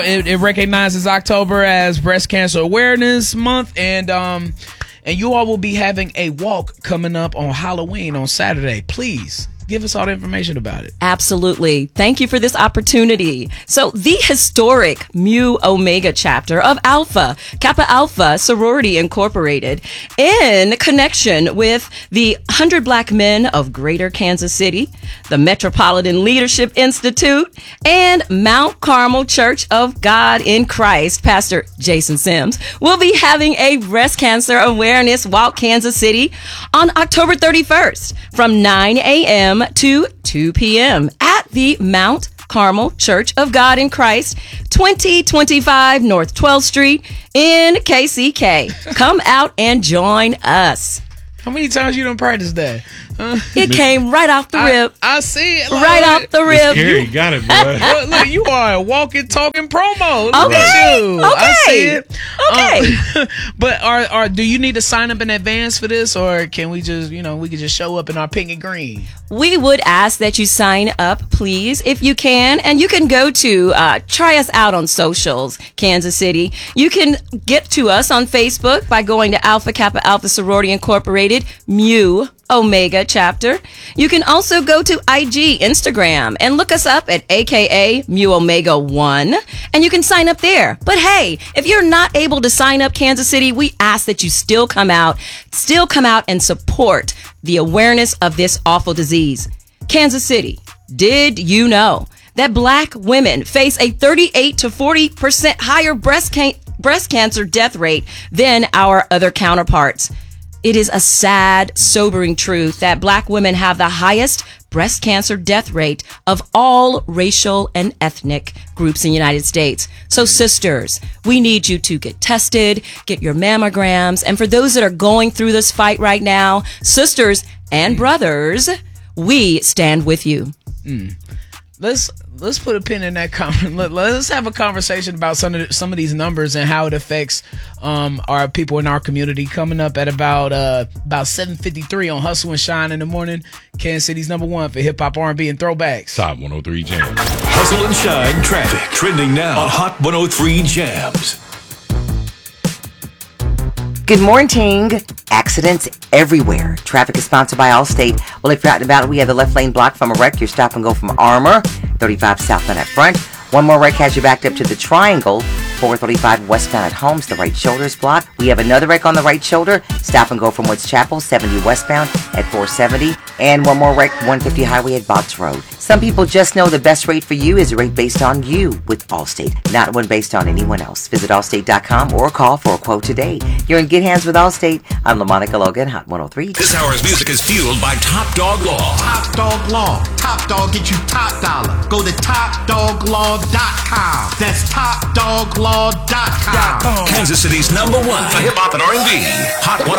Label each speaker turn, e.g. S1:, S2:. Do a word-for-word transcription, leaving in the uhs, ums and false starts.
S1: It, it recognizes October as Breast Cancer Awareness Month, and um, and you all will be having a walk coming up on Halloween on Saturday. Please give us all the information about it.
S2: Absolutely. Thank you for this opportunity. So the historic Mu Omega chapter of Alpha, Kappa Alpha Sorority Incorporated, in connection with the one hundred Black Men of Greater Kansas City, the Metropolitan Leadership Institute, and Mount Carmel Church of God in Christ, Pastor Jason Sims, will be having a breast cancer awareness walk Kansas City on October thirty-first from nine a.m. to two p.m. at the Mount Carmel Church of God in Christ, twenty twenty-five North twelfth Street in K C K. Come out and join us.
S1: How many times you done practice that? Huh?
S2: It came right off the
S1: I,
S2: rip.
S1: I see it. Like,
S2: right off the rip.
S3: You got it, boy.
S1: look, look, you are a walking, talking promo. Look
S2: Okay.
S1: at you.
S2: Okay.
S1: I see it.
S2: Okay.
S1: Um, but are are do you need to sign up in advance for this, or can we just you know we can just show up in our pink and green?
S2: We would ask that you sign up, please, if you can. And you can go to, uh, try us out on socials, Kansas City. You can get to us on Facebook by going to Alpha Kappa Alpha Sorority Incorporated, Mu Omega chapter. You can also go to I G, Instagram, and look us up at A K A Mu Omega one, and you can sign up there. But hey, if you're not able to sign up, Kansas City, we ask that you still come out, still come out and support the awareness of this awful disease. Kansas City, did you know that Black women face a thirty-eight to forty percent higher breast can- breast cancer death rate than our other counterparts? It is a sad, sobering truth that Black women have the highest breast cancer death rate of all racial and ethnic groups in the United States. So sisters, we need you to get tested, get your mammograms. And for those that are going through this fight right now, sisters and brothers, we stand with you.
S1: Mm. Let's let's put a pin in that comment. Let, let's have a conversation about some of the, some of these numbers and how it affects um, our people in our community. Coming up at about uh, about seven fifty-three on Hustle and Shine in the morning. Kansas City's number one for hip hop, R and B, and throwbacks.
S3: Top one oh three Jams.
S4: Hustle and Shine traffic trending now on Hot one oh three Jams.
S5: Good morning. Accidents everywhere. Traffic is sponsored by Allstate. Well, if you're out and about, we have the left lane blocked from a wreck. Your stop and go from Armour, thirty-five southbound at Front. One more wreck has you backed up to the Triangle, four thirty-five westbound at Holmes. The right shoulder is blocked. We have another wreck on the right shoulder. Stop and go from Woods Chapel, seventy westbound at four seventy. And one more wreck, one fifty highway at Box Road. Some people just know the best rate for you is a rate based on you with Allstate, not one based on anyone else. Visit allstate dot com or call for a quote today. You're in good hands with Allstate. I'm LaMonica Logan, Hot one oh three.
S4: This hour's music is fueled by Top Dog Law.
S6: Top Dog Law. Top Dog get you top dollar. Go to top dog law dot com. That's top dog law dot com.
S4: Kansas City's number one for hip hop and R and B. Hot one